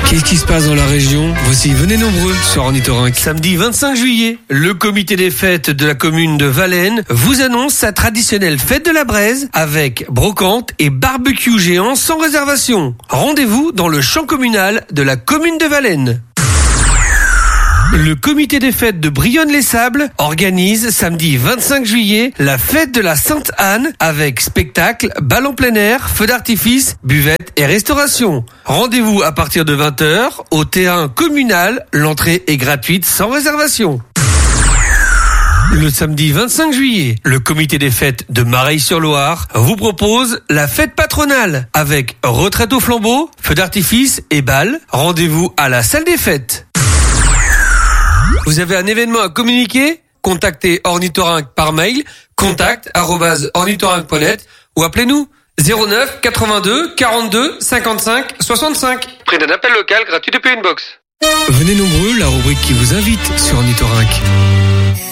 Qu'est-ce qui se passe dans la région? Voici, venez nombreux sur Ornithorynque. Samedi 25 juillet, le comité des fêtes de la commune de Valène vous annonce sa traditionnelle fête de la braise avec brocante et barbecue géant sans réservation. Rendez-vous dans le champ communal de la commune de Valène. Le comité des fêtes de Brionne-les-Sables organise samedi 25 juillet la fête de la Sainte-Anne avec spectacle, bal en plein air, feux d'artifice, buvette et restauration. Rendez-vous à partir de 20h au terrain communal. L'entrée est gratuite sans réservation. Le samedi 25 juillet, le comité des fêtes de Mareil-sur-Loire vous propose la fête patronale avec retraite au flambeau, feux d'artifice et bal. Rendez-vous à la salle des fêtes. Vous avez un événement à communiquer? Contactez Ornithorynque par mail contact@ornithorynque.net ou appelez-nous 09 82 42 55 65. Prix d'un appel local gratuit depuis une box. Venez nombreux, la rubrique qui vous invite sur Ornithorynque.